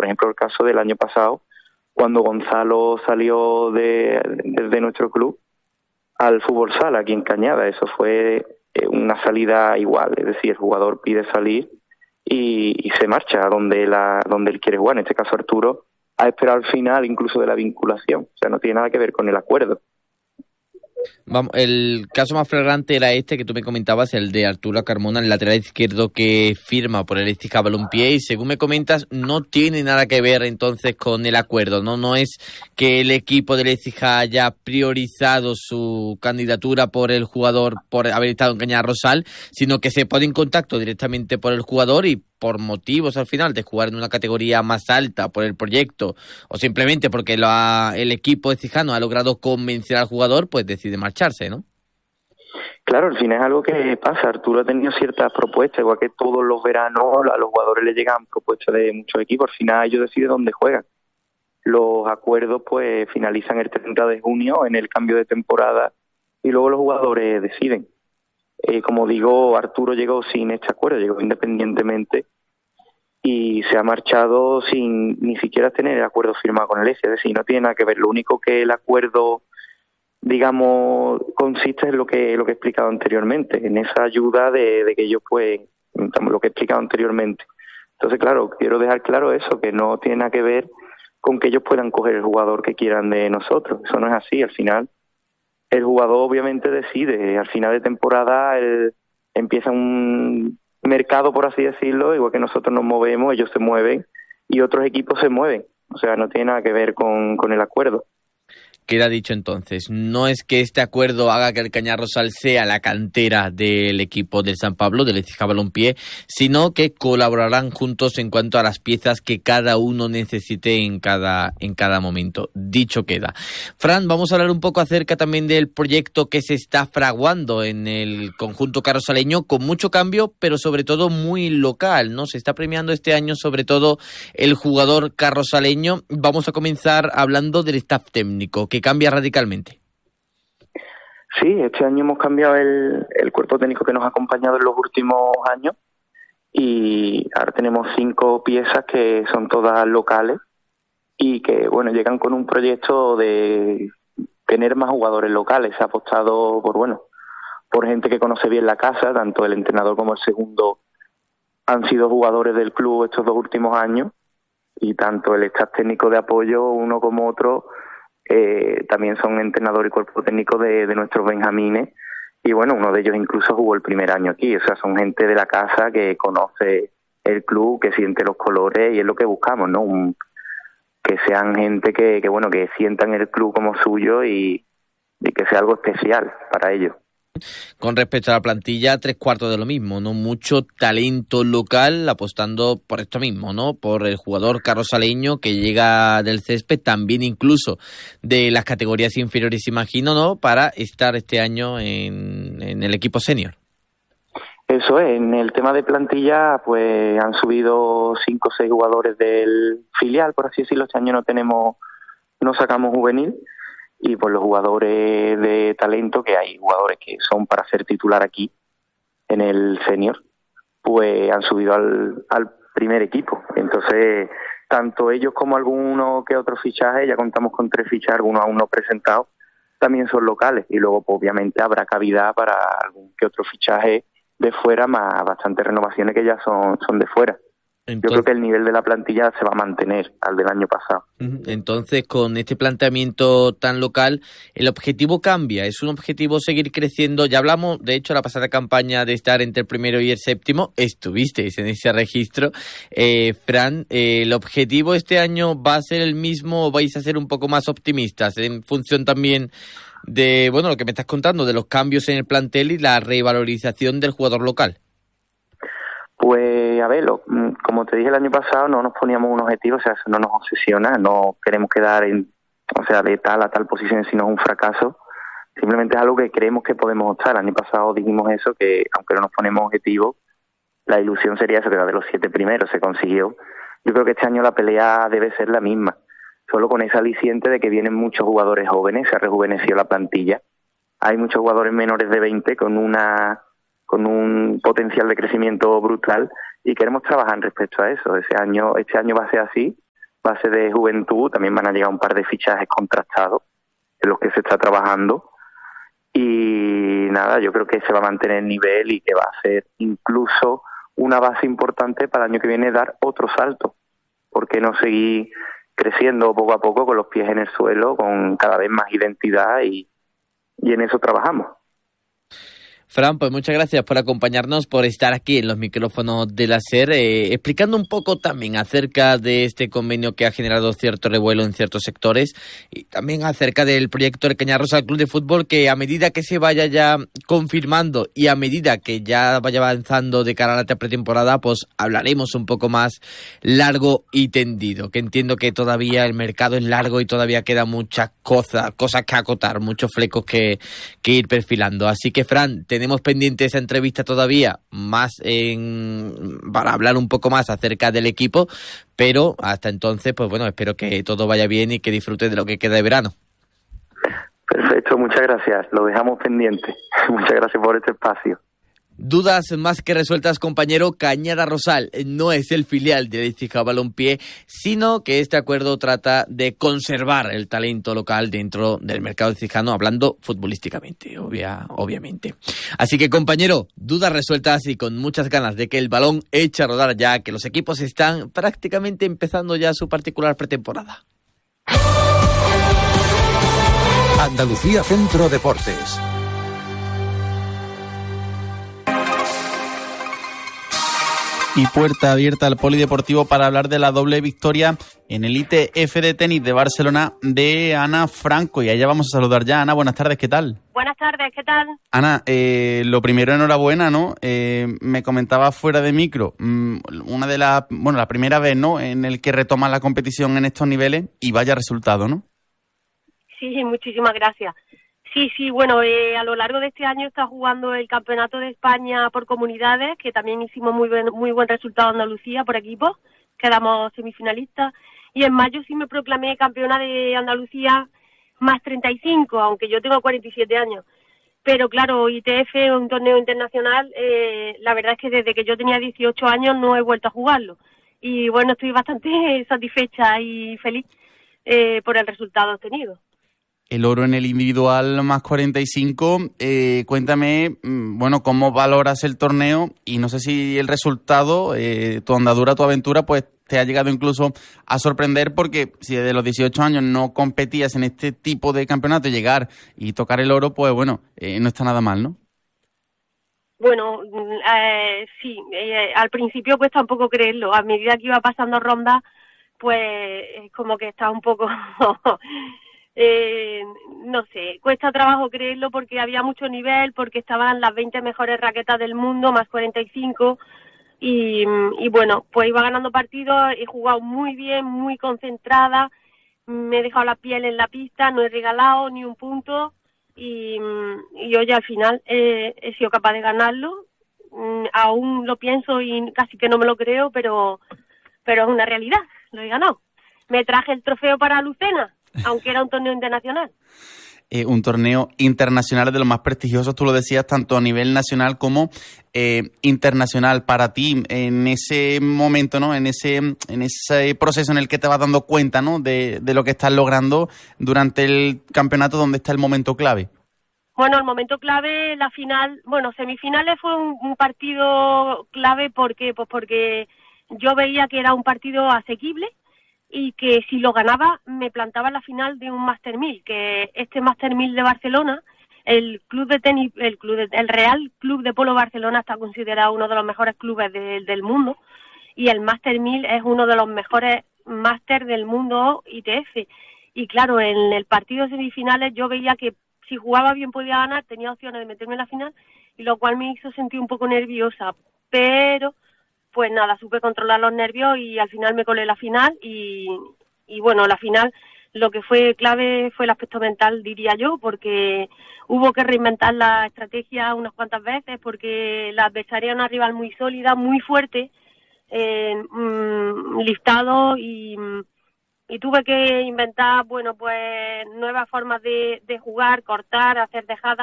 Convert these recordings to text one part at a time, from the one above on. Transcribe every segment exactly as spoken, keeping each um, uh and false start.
por ejemplo el caso del año pasado, cuando Gonzalo salió de, desde nuestro club al fútbol sala aquí en Cañada. Eso fue una salida igual, es decir, el jugador pide salir y, y se marcha a donde, la, donde él quiere jugar. En este caso Arturo ha esperado al final incluso de la vinculación, o sea, no tiene nada que ver con el acuerdo. Vamos, el caso más flagrante era este que tú me comentabas, el de Arturo Carmona, el lateral izquierdo que firma por el Écija Balompié, y según me comentas no tiene nada que ver entonces con el acuerdo, no no es que el equipo del Écija haya priorizado su candidatura por el jugador por haber estado en Cañada Rosal, sino que se pone en contacto directamente por el jugador y por motivos al final de jugar en una categoría más alta por el proyecto o simplemente porque lo ha, el equipo ecijano ha logrado convencer al jugador, pues decide marcharse, ¿no? Claro, al final es algo que pasa. Arturo ha tenido ciertas propuestas, igual que todos los veranos a los jugadores les llegan propuestas de muchos equipos. Al final ellos deciden dónde juegan. Los acuerdos pues finalizan el treinta de junio en el cambio de temporada y luego los jugadores deciden. Eh, como digo, Arturo llegó sin este acuerdo, llegó independientemente y se ha marchado sin ni siquiera tener el acuerdo firmado con el E S I, es decir, no tiene nada que ver. Lo único que el acuerdo, digamos, consiste en lo que lo que he explicado anteriormente, en esa ayuda de, de que ellos pues, lo que he explicado anteriormente. Entonces, claro, quiero dejar claro eso, que no tiene nada que ver con que ellos puedan coger el jugador que quieran de nosotros. Eso no es así. Al final el jugador obviamente decide, al final de temporada él empieza un mercado, por así decirlo, igual que nosotros nos movemos, ellos se mueven y otros equipos se mueven, o sea, no tiene nada que ver con, con el acuerdo. Queda dicho entonces, no es que este acuerdo haga que el Cañada Rosal sea la cantera del equipo del San Pablo, del Écija Balompié, sino que colaborarán juntos en cuanto a las piezas que cada uno necesite en cada, en cada momento. Dicho queda. Fran, vamos a hablar un poco acerca también del proyecto que se está fraguando en el conjunto carrosaleño, con mucho cambio, pero sobre todo muy local, ¿no? Se está premiando este año sobre todo el jugador carrosaleño. Vamos a comenzar hablando del staff técnico, que cambia radicalmente. Sí, este año hemos cambiado el, el cuerpo técnico que nos ha acompañado en los últimos años y ahora tenemos cinco piezas que son todas locales y que, bueno, llegan con un proyecto de tener más jugadores locales. Se ha apostado por, bueno, por gente que conoce bien la casa, tanto el entrenador como el segundo han sido jugadores del club estos dos últimos años y tanto el staff técnico de apoyo, uno como otro, Eh, también son entrenador y cuerpo técnico de, de nuestros benjamines y bueno, uno de ellos incluso jugó el primer año aquí, o sea, son gente de la casa que conoce el club, que siente los colores y es lo que buscamos, ¿no? Un, que sean gente que, que bueno, que sientan el club como suyo y, y que sea algo especial para ellos. Con respecto a la plantilla, tres cuartos de lo mismo, ¿no? Mucho talento local apostando por esto mismo, ¿no? Por el jugador carrosaleño que llega del césped, también incluso de las categorías inferiores, imagino, ¿no? Para estar este año en, en el equipo senior. Eso es, en el tema de plantilla, pues han subido cinco o seis jugadores del filial, por así decirlo. Este año no tenemos, no sacamos juvenil. Y por los jugadores de talento, que hay jugadores que son para ser titular aquí en el senior, pues han subido al, al primer equipo. Entonces, tanto ellos como alguno que otro fichaje, ya contamos con tres fichajes, algunos aún no presentados, también son locales. Y luego, pues, obviamente, habrá cavidad para algún que otro fichaje de fuera, más bastantes renovaciones que ya son, son de fuera. Entonces, yo creo que el nivel de la plantilla se va a mantener al del año pasado. Entonces, con este planteamiento tan local, el objetivo cambia. ¿Es un objetivo seguir creciendo? Ya hablamos, de hecho, la pasada campaña de estar entre el primero y el séptimo. Estuvisteis en ese registro. Eh, Fran, eh, ¿el objetivo este año va a ser el mismo o vais a ser un poco más optimistas en función también de, bueno, lo que me estás contando, de los cambios en el plantel y la revalorización del jugador local? Pues, a ver, lo, como te dije el año pasado, no nos poníamos un objetivo, o sea, eso no nos obsesiona, no queremos quedar en, o sea, de tal a tal posición, sino un fracaso. Simplemente es algo que creemos que podemos optar. El año pasado dijimos eso, que aunque no nos ponemos objetivos, la ilusión sería eso, quedar de los siete primeros, se consiguió. Yo creo que este año la pelea debe ser la misma, solo con ese aliciente de que vienen muchos jugadores jóvenes, se ha rejuvenecido la plantilla. Hay muchos jugadores menores de veinte con una con un potencial de crecimiento brutal y queremos trabajar respecto a eso. Ese año, este año va a ser así base de juventud, también van a llegar un par de fichajes contrastados en los que se está trabajando. Y nada, yo creo que se va a mantener el nivel y que va a ser incluso una base importante para el año que viene dar otro salto. ¿Por qué no seguir creciendo poco a poco con los pies en el suelo, con cada vez más identidad y, y en eso trabajamos? Fran, pues muchas gracias por acompañarnos, por estar aquí en los micrófonos de la SER, eh, explicando un poco también acerca de este convenio que ha generado cierto revuelo en ciertos sectores y también acerca del proyecto del Cañarrosa Club de Fútbol, que a medida que se vaya ya confirmando y a medida que ya vaya avanzando de cara a la pretemporada, pues hablaremos un poco más largo y tendido, que entiendo que todavía el mercado es largo y todavía queda muchas cosas, cosas que acotar, muchos flecos que, que ir perfilando. Así que, Fran, te tenemos pendiente esa entrevista todavía más en, para hablar un poco más acerca del equipo, pero hasta entonces, pues bueno, espero que todo vaya bien y que disfrutes de lo que queda de verano. Perfecto, muchas gracias, lo dejamos pendiente. Muchas gracias por este espacio. Dudas más que resueltas, compañero. Cañada Rosal no es el filial de Leipzig Balompié, sino que este acuerdo trata de conservar el talento local dentro del mercado cijano, hablando futbolísticamente, obvia, obviamente. Así que, compañero, dudas resueltas y con muchas ganas de que el balón eche a rodar ya, que los equipos están prácticamente empezando ya su particular pretemporada. Andalucía Centro Deportes. Y puerta abierta al polideportivo para hablar de la doble victoria en el I T F de tenis de Barcelona de Ana Franco. Y allá vamos a saludar ya. Ana, buenas tardes, ¿qué tal? Buenas tardes, ¿qué tal? Ana, eh, lo primero, enhorabuena, ¿no? Eh, me comentaba fuera de micro, mmm, una de las, bueno, la primera vez, ¿no?, en el que retoma la competición en estos niveles y vaya resultado, ¿no? Sí, muchísimas gracias. Sí, sí, bueno, eh, a lo largo de este año está jugando el Campeonato de España por comunidades, que también hicimos muy buen, muy buen resultado en Andalucía por equipos, quedamos semifinalistas, y en mayo sí me proclamé campeona de Andalucía más treinta y cinco, aunque yo tengo cuarenta y siete años. Pero claro, I T F, un torneo internacional, eh, la verdad es que desde que yo tenía dieciocho años no he vuelto a jugarlo. Y bueno, estoy bastante satisfecha y feliz eh, por el resultado obtenido. El oro en el individual más cuarenta y cinco, eh, cuéntame, bueno, cómo valoras el torneo y no sé si el resultado, eh, tu andadura, tu aventura, pues te ha llegado incluso a sorprender, porque si desde los dieciocho años no competías en este tipo de campeonato, llegar y tocar el oro, pues bueno, eh, no está nada mal, ¿no? Bueno, eh, sí, eh, al principio pues tampoco creerlo, a medida que iba pasando rondas, pues es como que está un poco... Eh, no sé, cuesta trabajo creerlo porque había mucho nivel, porque estaban las veinte mejores raquetas del mundo, más cuarenta y cinco, y, y bueno, pues iba ganando partidos, he jugado muy bien, muy concentrada, me he dejado la piel en la pista, no he regalado ni un punto, y, y oye, al final eh, he sido capaz de ganarlo, aún lo pienso y casi que no me lo creo, pero, pero es una realidad, lo he ganado. Me traje el trofeo para Lucena, aunque era un torneo internacional. Eh, un torneo internacional de los más prestigiosos, tú lo decías, tanto a nivel nacional como eh, internacional. Para ti, en ese momento, ¿no?, en ese en ese proceso en el que te vas dando cuenta, ¿no?, de, de lo que estás logrando durante el campeonato, ¿dónde está el momento clave? Bueno, el momento clave, la final, bueno, semifinales fue un, un partido clave porque, pues porque yo veía que era un partido asequible, y que si lo ganaba me plantaba en la final de un Master mil, que este Master mil de Barcelona, el club de tenis, el club de, el Real Club de Polo Barcelona está considerado uno de los mejores clubes de, del mundo, y el Master mil es uno de los mejores Master del mundo I T F, y claro, en el partido de semifinales yo veía que si jugaba bien podía ganar, tenía opciones de meterme en la final, y lo cual me hizo sentir un poco nerviosa, pero pues nada, supe controlar los nervios y al final me colé la final y, y bueno, la final lo que fue clave fue el aspecto mental, diría yo, porque hubo que reinventar la estrategia unas cuantas veces porque la adversaria era una rival muy sólida, muy fuerte, eh, mmm, listado y, y tuve que inventar, bueno, pues nuevas formas de, de jugar, cortar, hacer dejadas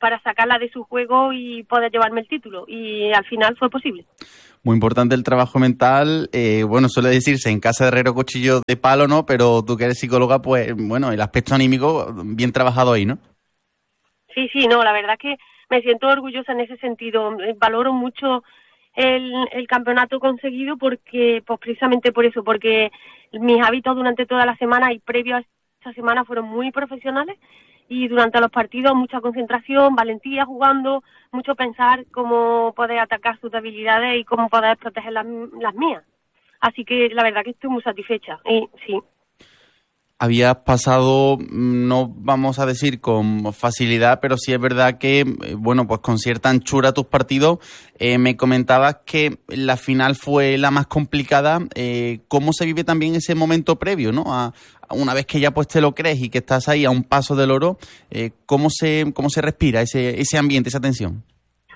para sacarla de su juego y poder llevarme el título. Y al final fue posible. Muy importante el trabajo mental. Eh, bueno, suele decirse en casa de herrero cuchillo de palo, ¿no? Pero tú que eres psicóloga, pues bueno, el aspecto anímico bien trabajado ahí, ¿no? Sí, sí, no, la verdad que me siento orgullosa en ese sentido. Valoro mucho el, el campeonato conseguido porque, pues precisamente por eso, porque mis hábitos durante toda la semana y previo a esta semana fueron muy profesionales. Y durante los partidos mucha concentración, valentía jugando, mucho pensar cómo poder atacar sus debilidades y cómo poder proteger las, las mías. Así que la verdad que estoy muy satisfecha. Y sí. Habías pasado, no vamos a decir con facilidad, pero sí es verdad que, bueno, pues con cierta anchura tus partidos. Eh, me comentabas que la final fue la más complicada. Eh, ¿Cómo se vive también ese momento previo, no? A, a una vez que ya pues te lo crees y que estás ahí a un paso del oro, eh, ¿cómo se cómo se respira ese ese ambiente, esa tensión?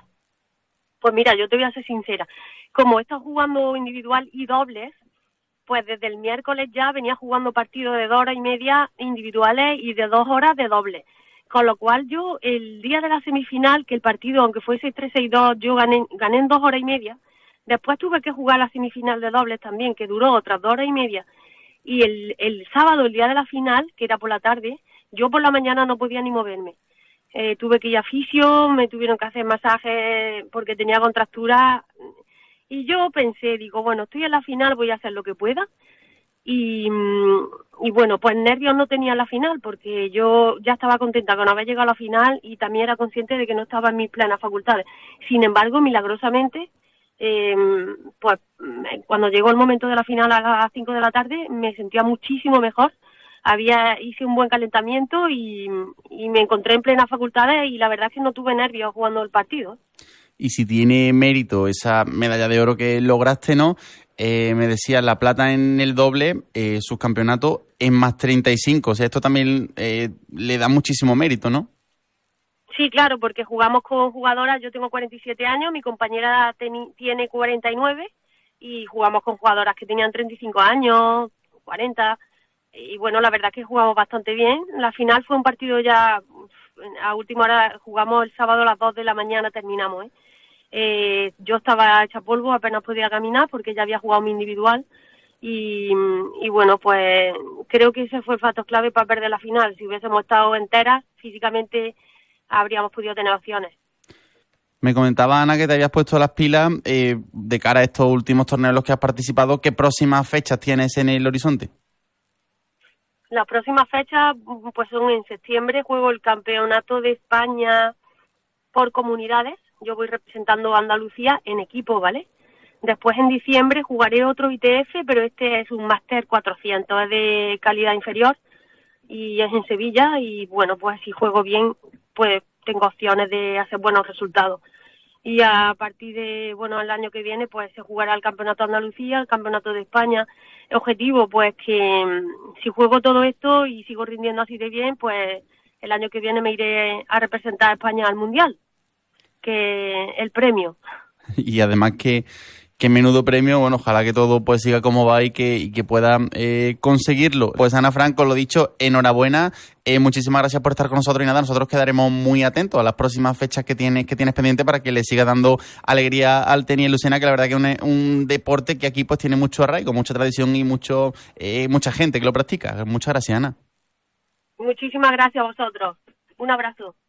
Pues mira, yo te voy a ser sincera. Como he estado jugando individual y dobles, pues desde el miércoles ya venía jugando partidos de dos horas y media individuales y de dos horas de doble. Con lo cual yo, el día de la semifinal, que el partido, aunque fue seis tres seis dos, yo gané, gané en dos horas y media. Después tuve que jugar la semifinal de dobles también, que duró otras dos horas y media. Y el, el sábado, el día de la final, que era por la tarde, yo por la mañana no podía ni moverme. Eh, tuve que ir a fisio, me tuvieron que hacer masajes porque tenía contracturas. Y yo pensé, digo, bueno, estoy en la final, voy a hacer lo que pueda. Y, y bueno, pues nervios no tenía en la final porque yo ya estaba contenta con haber llegado a la final y también era consciente de que no estaba en mis plenas facultades. Sin embargo, milagrosamente, eh, pues cuando llegó el momento de la final a las cinco de la tarde, me sentía muchísimo mejor. Había hice un buen calentamiento y, y me encontré en plenas facultades y la verdad es que no tuve nervios jugando el partido. Y si tiene mérito esa medalla de oro que lograste, ¿no? Eh, me decías, la plata en el doble, eh, subcampeonato en más treinta y cinco. O sea, esto también eh, le da muchísimo mérito, ¿no? Sí, claro, porque jugamos con jugadoras, yo tengo cuarenta y siete años, mi compañera teni, tiene cuarenta y nueve y jugamos con jugadoras que tenían treinta y cinco años, cuarenta. Y bueno, la verdad es que jugamos bastante bien. La final fue un partido ya, a última hora, jugamos el sábado a las dos de la mañana, terminamos, ¿eh? Eh, yo estaba hecha polvo, apenas podía caminar porque ya había jugado mi individual y, y bueno, pues creo que ese fue el factor clave para perder la final. Si hubiésemos estado enteras, físicamente habríamos podido tener opciones. Me comentaba, Ana, que te habías puesto las pilas eh, de cara a estos últimos torneos en los que has participado. ¿Qué próximas fechas tienes en el horizonte? Las próximas fechas pues son en septiembre, juego el Campeonato de España por comunidades. Yo voy representando a Andalucía en equipo, ¿vale? Después en diciembre jugaré otro I T F, pero este es un Máster cuatrocientos, es de calidad inferior y es en Sevilla y bueno, pues si juego bien, pues tengo opciones de hacer buenos resultados. Y a partir de, bueno, el año que viene, pues se jugará el Campeonato de Andalucía, el Campeonato de España. El objetivo, pues que si juego todo esto y sigo rindiendo así de bien, pues el año que viene me iré a representar a España al Mundial, que el premio. Y además que, que menudo premio, bueno, ojalá que todo pues siga como va y que, y que pueda eh, conseguirlo. Pues Ana Franco, lo dicho, enhorabuena, eh, muchísimas gracias por estar con nosotros y nada, nosotros quedaremos muy atentos a las próximas fechas que tienes que tienes pendiente para que le siga dando alegría al tenis en Lucena, que la verdad que es un, un deporte que aquí pues tiene mucho arraigo, mucha tradición y mucho eh, mucha gente que lo practica. Muchas gracias, Ana. Muchísimas gracias a vosotros. Un abrazo.